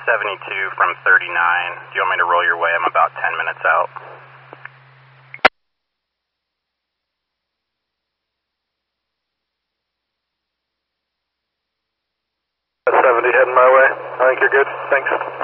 72 from 39. Do you want me to roll your way? I'm about 10 minutes out. 70 heading my way. I think you're good. Thanks.